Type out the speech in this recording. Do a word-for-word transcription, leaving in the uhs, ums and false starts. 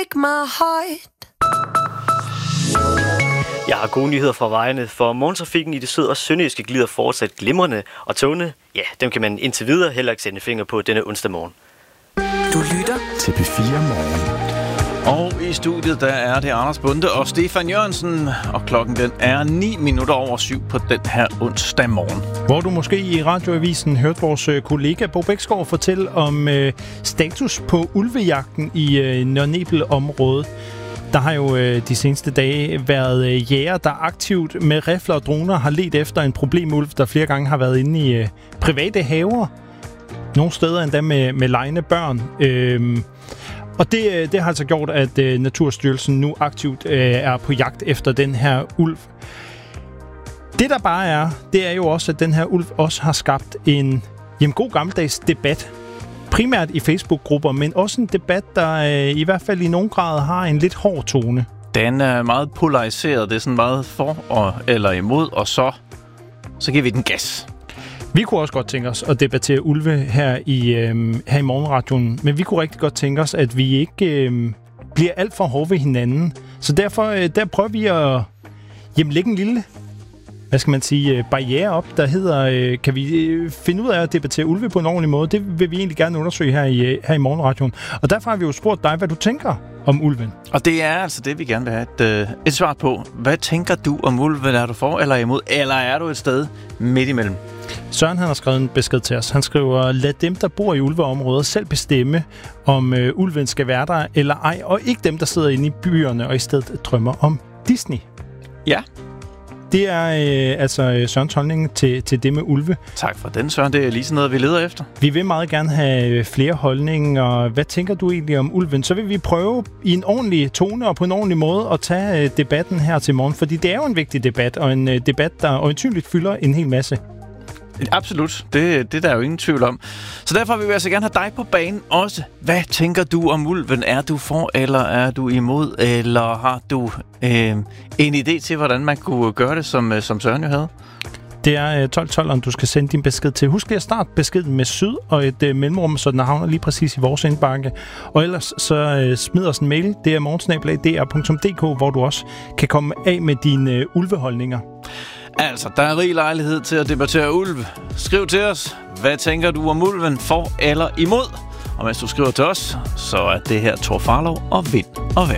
break my heart. Jeg har gode nyheder fra vejene, for morgentrafikken i det syd- og sønderjyske glider fortsat glimrende, og togene, ja, dem kan man indtil videre heller ikke sende finger på denne onsdag morgen. Du lytter til P fire Morgen. Og i studiet, der er det Anders Bunde og Stefan Jørgensen, og klokken den er ni minutter over syv på den her onsdag morgen. Hvor du måske i radioavisen hørte vores kollega Bo Bæksgaard fortælle om øh, status på ulvejagten i øh, Nørre-Nebel-området. Der har jo øh, de seneste dage været øh, jæger, der aktivt med rifler og droner har ledt efter en problemulv, der flere gange har været inde i øh, private haver. Nogle steder endda med, med legende børn. Øh, Og det, det har altså gjort, at øh, Naturstyrelsen nu aktivt øh, er på jagt efter den her ulv. Det der bare er, det er jo også, at den her ulv også har skabt en jamen, god gammeldags debat. Primært i Facebook-grupper, men også en debat, der øh, i hvert fald i nogen grad har en lidt hård tone. Den er meget polariseret. Det er sådan meget for og, eller imod, og så, så giver vi den gas. Vi kunne også godt tænke os at debattere ulve her i, øh, her i morgenradioen, men vi kunne rigtig godt tænke os, at vi ikke øh, bliver alt for hårde ved hinanden. Så derfor øh, der prøver vi at jamen, lægge en lille, hvad skal man sige, øh, barriere op, der hedder, øh, kan vi øh, finde ud af at debattere ulve på en ordentlig måde? Det vil vi egentlig gerne undersøge her i, øh, her i morgenradioen. Og derfor har vi jo spurgt dig, hvad du tænker om ulven. Og det er altså det, vi gerne vil have et, øh, et svar på. Hvad tænker du om ulven? Er du for eller imod? Eller er du et sted midt imellem? Søren han har skrevet en besked til os. Han skriver, lad dem, der bor i ulveområdet, selv bestemme, om øh, ulven skal være der eller ej, og ikke dem, der sidder inde i byerne og i stedet drømmer om Disney. Ja. Det er øh, altså Sørens holdning til, til det med ulve. Tak for den, Søren. Det er lige sådan noget, vi leder efter. Vi vil meget gerne have flere holdninger. Hvad tænker du egentlig om ulven? Så vil vi prøve i en ordentlig tone og på en ordentlig måde at tage øh, debatten her til morgen, fordi det er jo en vigtig debat, og en øh, debat, der øjensynligt fylder en hel masse. Absolut. Det, det der er jo ingen tvivl om. Så derfor vil vi altså gerne have dig på banen også. Hvad tænker du om ulven? Er du for, eller er du imod? Eller har du øh, en idé til, hvordan man kunne gøre det, som, som Søren jo havde? Det er tolv tolv, om du skal sende din besked til. Husk lige at starte beskeden med syd og et øh, mellemrum, så den havner lige præcis i vores indbakke. Og ellers så øh, smid os en mail. Det er morgensnabel punktum d r punktum d k, hvor du også kan komme af med dine øh, ulveholdninger. Altså, der er rig lejlighed til at debattere ulv. Skriv til os, hvad tænker du om ulven, for eller imod? Og mens du skriver til os, så er det her Thor Farlov og Vind og Vejr.